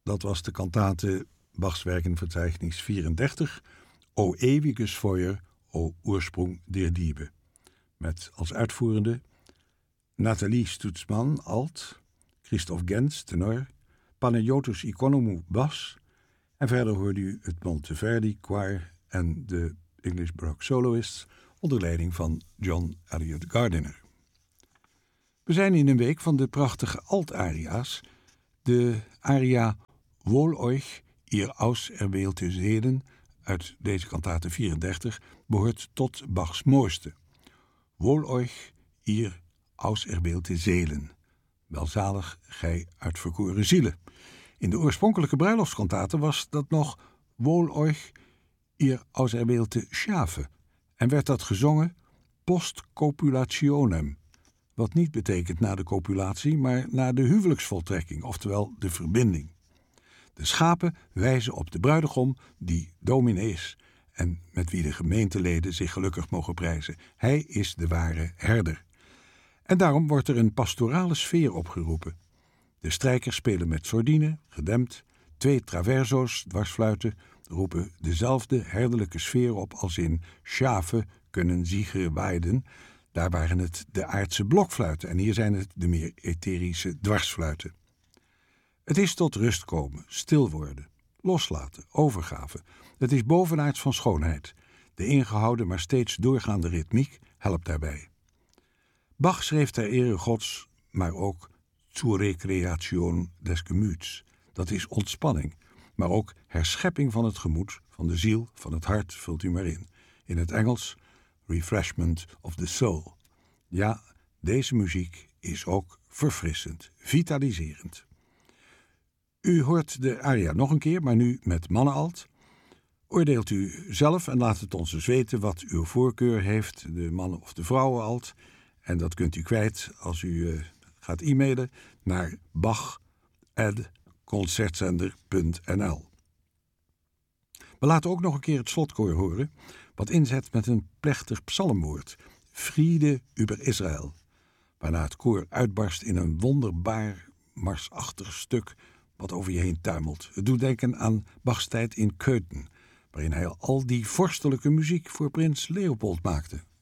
dat was de kantate Bachs Werkenverzeichnis 34, O ewiges Feuer, O Ursprung der Liebe. Met als uitvoerende Nathalie Stutzman, alt, Christoph Gens, tenor, Panayotis Ikonomou, bas, en verder hoorde u het Monteverdi Choir en de English Baroque Soloists onder leiding van John Elliott Gardiner. We zijn in een week van de prachtige alt-aria's. De aria Wohl euch, ihr auserwählte Seelen uit deze kantate 34 behoort tot Bachs mooiste. Wohl euch, ihr auserwählte Seelen. Welzalig, gij uitverkoren zielen. In de oorspronkelijke bruiloftskantate was dat nog Wohl euch, ihr auserwählte Schafe en werd dat gezongen post copulationem, wat niet betekent na de copulatie, maar na de huwelijksvoltrekking, oftewel de verbinding. De schapen wijzen op de bruidegom, die dominee is en met wie de gemeenteleden zich gelukkig mogen prijzen. Hij is de ware herder. En daarom wordt er een pastorale sfeer opgeroepen. De strijkers spelen met sordine, gedempt, 2 traverso's, dwarsfluiten, roepen dezelfde herderlijke sfeer op als in Schafen kunnen ziegen weiden. Daar waren het de aardse blokfluiten en hier zijn het de meer etherische dwarsfluiten. Het is tot rust komen, stil worden, loslaten, overgave. Het is bovenaards van schoonheid. De ingehouden maar steeds doorgaande ritmiek helpt daarbij. Bach schreef ter ere Gods, maar ook zur Recreation des Gemüts. Dat is ontspanning, maar ook herschepping van het gemoed, van de ziel, van het hart, vult u maar in. In het Engels, refreshment of the soul. Ja, deze muziek is ook verfrissend, vitaliserend. U hoort de aria nog een keer, maar nu met mannenalt. Oordeelt u zelf en laat het ons dus weten wat uw voorkeur heeft, de mannen- of de vrouwenalt. En dat kunt u kwijt als u gaat e-mailen naar bach@concertzender.nl. We laten ook nog een keer het slotkoor horen, wat inzet met een plechtig psalmwoord, Friede über Israël, waarna het koor uitbarst in een wonderbaar marsachtig stuk wat over je heen tuimelt. Het doet denken aan Bachs tijd in Köthen, waarin hij al die vorstelijke muziek voor prins Leopold maakte.